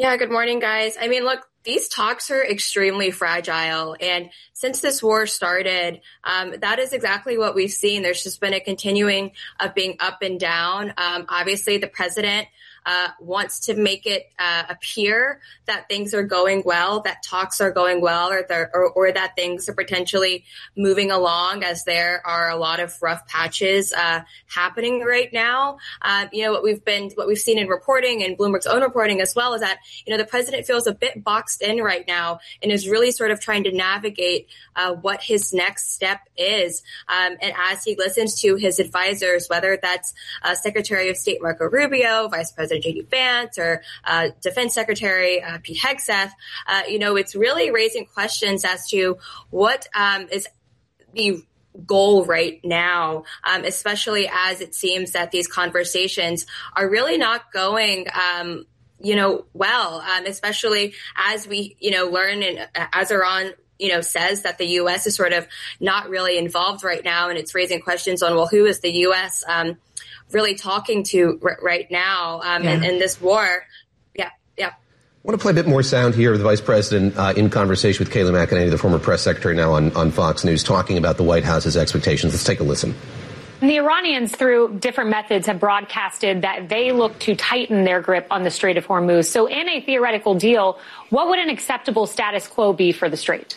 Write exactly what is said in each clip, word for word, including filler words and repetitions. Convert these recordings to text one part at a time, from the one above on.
Yeah, good morning, guys. I mean, look, these talks are extremely fragile. And since this war started, um, that is exactly what we've seen. There's just been a continuing of being up and down. Um, obviously, the president uh, wants to make it uh, appear that things are going well, that talks are going well, or, or, or that things are potentially moving along, as there are a lot of rough patches uh, happening right now. Um, you know, what we've been, what we've seen in reporting and Bloomberg's own reporting as well is that, you know, the president feels a bit boxed in right now and is really sort of trying to navigate uh, what his next step is. Um, and as he listens to his advisors, whether that's uh, Secretary of State Marco Rubio, Vice President J D Vance, or uh, Defense Secretary uh, Pete Hegseth, uh, you know, it's really raising questions as to what um, is the goal right now, um, especially as it seems that these conversations are really not going um, you know, well, um, especially as we, you know, learn and uh, as Iran, you know, says that the U S is sort of not really involved right now. And it's raising questions on, well, who is the U S um, really talking to r- right now um, yeah. in, in this war? Yeah, yeah. I want to play a bit more sound here of the vice president uh, in conversation with Kayleigh McEnany, the former press secretary, now on, on Fox News, talking about the White House's expectations. Let's take a listen. The Iranians, through different methods, have broadcasted that they look to tighten their grip on the Strait of Hormuz. So in a theoretical deal, what would an acceptable status quo be for the Strait?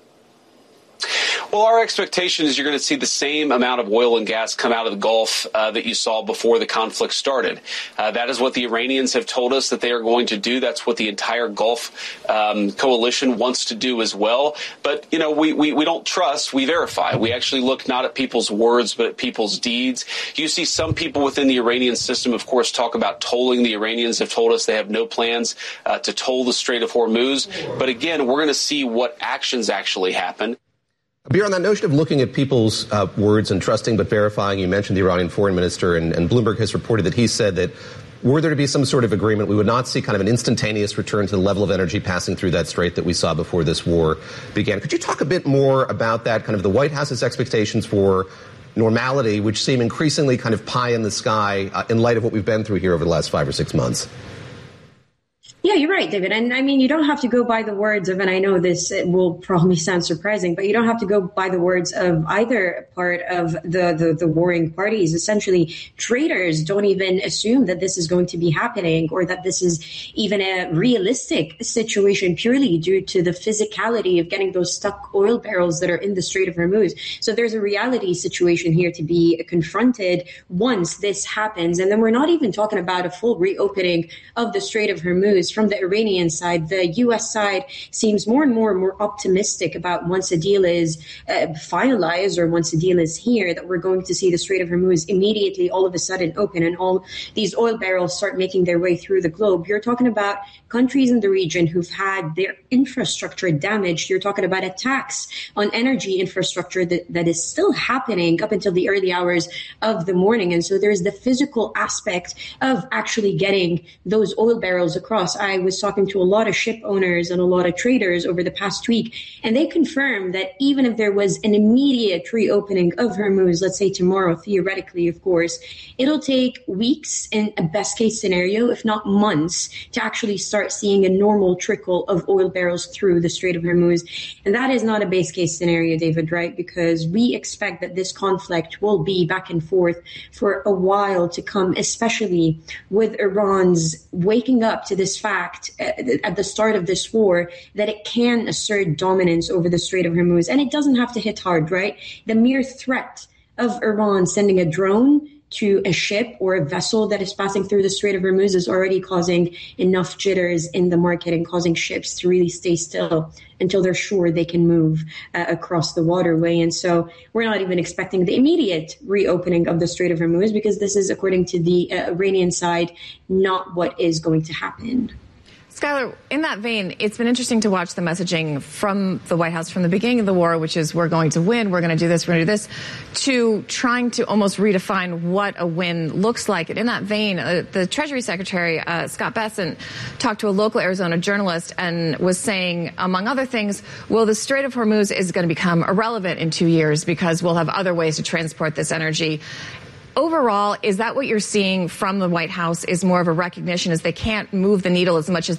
Well, our expectation is you're going to see the same amount of oil and gas come out of the Gulf uh, that you saw before the conflict started. Uh, that is what the Iranians have told us that they are going to do. That's what the entire Gulf um, coalition wants to do as well. But, you know, we, we, we don't trust, we verify. We actually look not at people's words, but at people's deeds. You see some people within the Iranian system, of course, talk about tolling. The Iranians have told us they have no plans uh, to toll the Strait of Hormuz. But again, we're going to see what actions actually happen. Abir, on that notion of looking at people's uh, words and trusting but verifying, you mentioned the Iranian foreign minister, and, and Bloomberg has reported that he said that were there to be some sort of agreement, we would not see kind of an instantaneous return to the level of energy passing through that strait that we saw before this war began. Could you talk a bit more about that, kind of the White House's expectations for normality, which seem increasingly kind of pie in the sky uh, in light of what we've been through here over the last five or six months? Yeah, you're right, David. And I mean, you don't have to go by the words of, and I know this will probably sound surprising, but you don't have to go by the words of either part of the, the, the warring parties. Essentially, traders don't even assume that this is going to be happening or that this is even a realistic situation purely due to the physicality of getting those stuck oil barrels that are in the Strait of Hormuz. So there's a reality situation here to be confronted once this happens. And then we're not even talking about a full reopening of the Strait of Hormuz. From the Iranian side, the U S side seems more and more and more optimistic about once a deal is uh, finalized or once a deal is here, that we're going to see the Strait of Hormuz immediately all of a sudden open and all these oil barrels start making their way through the globe. You're talking about countries in the region who've had their infrastructure damaged. You're talking about attacks on energy infrastructure that, that is still happening up until the early hours of the morning. And so there's the physical aspect of actually getting those oil barrels across. I was talking to a lot of ship owners and a lot of traders over the past week, and they confirmed that even if there was an immediate reopening of Hormuz, let's say tomorrow, theoretically, of course, it'll take weeks in a best case scenario, if not months, to actually start seeing a normal trickle of oil barrels through the Strait of Hormuz. And that is not a base case scenario, David, right? Because we expect that this conflict will be back and forth for a while to come, especially with Iran's waking up to this fact at the start of this war that it can assert dominance over the Strait of Hormuz. And it doesn't have to hit hard, right? The mere threat of Iran sending a drone to a ship or a vessel that is passing through the Strait of Hormuz is already causing enough jitters in the market and causing ships to really stay still until they're sure they can move uh, across the waterway. And so we're not even expecting the immediate reopening of the Strait of Hormuz because this is, according to the uh, Iranian side, not what is going to happen. Skylar, in that vein, it's been interesting to watch the messaging from the White House from the beginning of the war, which is we're going to win, we're going to do this, we're going to do this, to trying to almost redefine what a win looks like. And in that vein, uh, the Treasury Secretary, uh, Scott Bessent, talked to a local Arizona journalist and was saying, among other things, well, the Strait of Hormuz is going to become irrelevant in two years because we'll have other ways to transport this energy. Overall, is that what you're seeing from the White House, is more of a recognition as they can't move the needle as much as